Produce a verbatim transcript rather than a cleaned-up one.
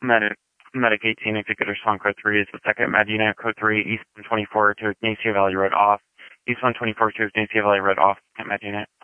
Medic, Medic eighteen, executor spawn code three is the second Medina, code three, East one twenty-four to Ignacio Valley Road off. East one twenty-four to Ignacio Valley Road off, second Medina.